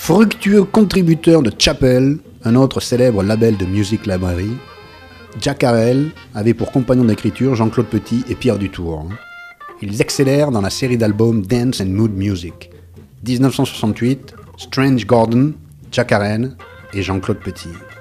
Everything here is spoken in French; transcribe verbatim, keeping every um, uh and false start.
Fructueux contributeur de Chappell, un autre célèbre label de Music Library, Jack Harrell avait pour compagnon d'écriture Jean-Claude Petit et Pierre Dutour. Ils excellèrent dans la série d'albums Dance and Mood Music. dix-neuf cent soixante-huit, Strange Garden, Jack Harrell et Jean-Claude Petit.